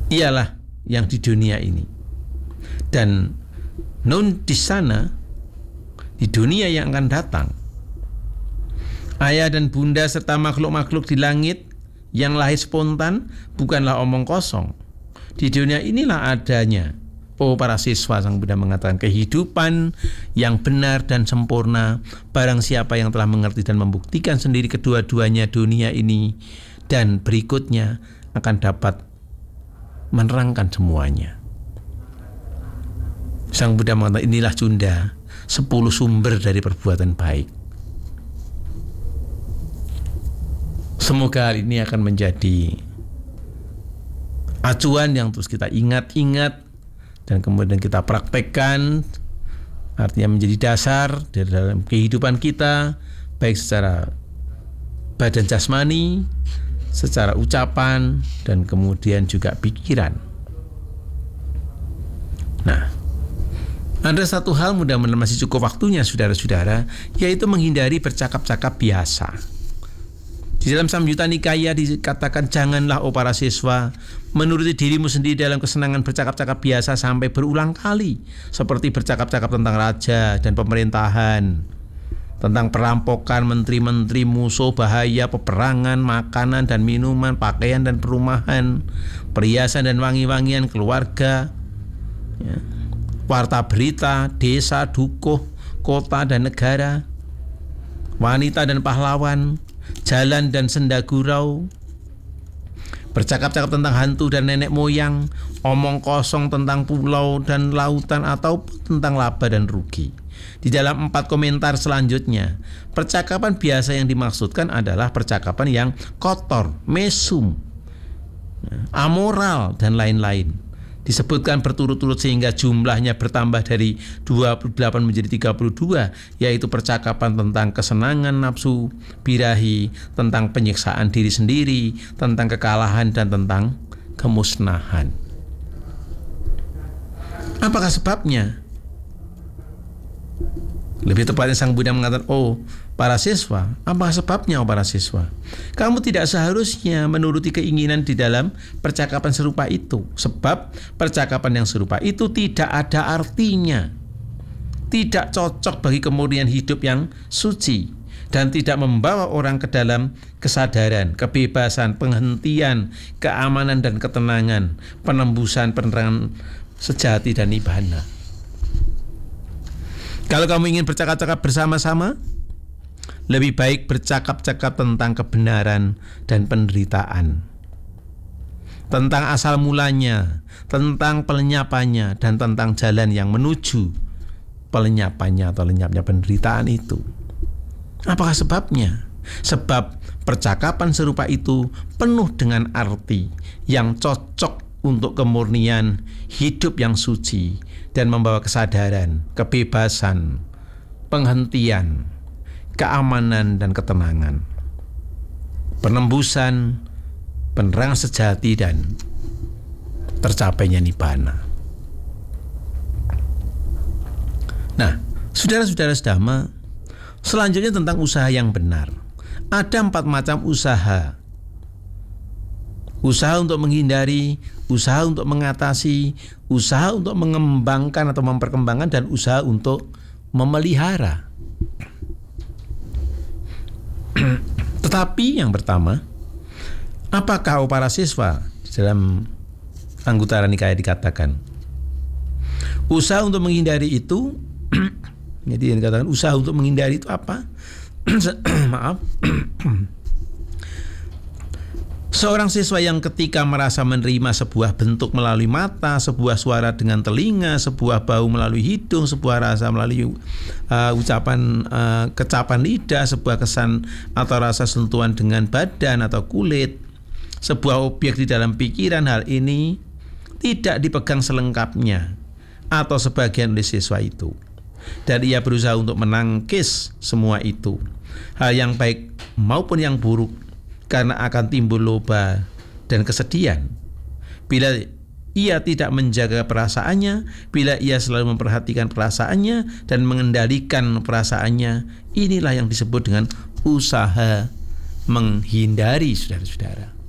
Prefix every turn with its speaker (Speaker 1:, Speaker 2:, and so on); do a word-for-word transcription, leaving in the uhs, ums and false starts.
Speaker 1: ialah yang di dunia ini. Dan nun di sana, di dunia yang akan datang, ayah dan bunda serta makhluk-makhluk di langit yang lahir spontan bukanlah omong kosong. Di dunia inilah adanya, oh para siswa, Sang Buddha mengatakan, kehidupan yang benar dan sempurna. Barang siapa yang telah mengerti dan membuktikan sendiri kedua-duanya dunia ini dan berikutnya akan dapat menerangkan semuanya. Sang Buddha mengatakan, inilah Cunda, sepuluh sumber dari perbuatan baik. Semoga hal ini akan menjadi acuan yang terus kita ingat-ingat dan kemudian kita praktekkan, artinya menjadi dasar dari dalam kehidupan kita, baik secara badan jasmani, secara ucapan, dan kemudian juga pikiran. Nah, ada satu hal, mudah-mudahan masih cukup waktunya saudara-saudara, yaitu menghindari bercakap-cakap biasa. Di dalam Samyutta Nikaya dikatakan, janganlah oh para siswa menuruti dirimu sendiri dalam kesenangan bercakap-cakap biasa sampai berulang kali, seperti bercakap-cakap tentang raja dan pemerintahan, tentang perampokan, menteri-menteri, musuh, bahaya, peperangan, makanan dan minuman, pakaian dan perumahan, perhiasan dan wangi-wangian, keluarga, ya, warta berita, desa, dukuh, kota dan negara, wanita dan pahlawan, jalan dan senda gurau, bercakap-cakap tentang hantu dan nenek moyang, omong kosong tentang pulau dan lautan, atau tentang laba dan rugi. Di dalam empat komentar selanjutnya, percakapan biasa yang dimaksudkan adalah percakapan yang kotor, mesum, amoral, dan lain-lain. Disebutkan berturut-turut sehingga jumlahnya bertambah dari dua puluh delapan menjadi tiga puluh dua, yaitu percakapan tentang kesenangan nafsu birahi, tentang penyiksaan diri sendiri, tentang kekalahan, dan tentang kemusnahan. Apakah sebabnya? Lebih tepatnya Sang Buddha mengatakan, oh para siswa, apa sebabnya oh para siswa? Kamu tidak seharusnya menuruti keinginan di dalam percakapan serupa itu, sebab percakapan yang serupa itu tidak ada artinya, tidak cocok bagi kemurnian hidup yang suci, dan tidak membawa orang ke dalam kesadaran, kebebasan, penghentian, keamanan dan ketenangan, penembusan, penerangan sejati dan nibbana. Kalau kamu ingin bercakap-cakap bersama-sama, lebih baik bercakap-cakap tentang kebenaran dan penderitaan, tentang asal mulanya, tentang pelenyapannya, dan tentang jalan yang menuju pelenyapannya atau lenyapnya penderitaan itu. Apakah sebabnya? Sebab percakapan serupa itu penuh dengan arti yang cocok untuk kemurnian hidup yang suci dan membawa kesadaran, kebebasan, penghentian, keamanan dan ketenangan, penembusan, penerangan sejati, dan tercapainya nibbana. Nah, saudara-saudara sedama, selanjutnya tentang usaha yang benar. Ada empat macam usaha. Usaha untuk menghindari, usaha untuk mengatasi, usaha untuk mengembangkan atau memperkembangkan, dan usaha untuk memelihara. Tetapi yang pertama, apakah para siswa? Dalam Anguttara Nikaya dikatakan, usaha untuk menghindari itu, jadi dikatakan usaha untuk menghindari itu apa? Maaf. Seorang siswa yang ketika merasa menerima sebuah bentuk melalui mata, sebuah suara dengan telinga, sebuah bau melalui hidung, sebuah rasa melalui uh, ucapan uh, kecapan lidah, sebuah kesan atau rasa sentuhan dengan badan atau kulit, sebuah objek di dalam pikiran, hal ini tidak dipegang selengkapnya atau sebagian oleh siswa itu, dan ia berusaha untuk menangkis semua itu, hal yang baik maupun yang buruk, karena akan timbul loba dan kesedihan. Bila ia tidak menjaga perasaannya, bila ia selalu memperhatikan perasaannya dan mengendalikan perasaannya, inilah yang disebut dengan usaha menghindari, saudara-saudara.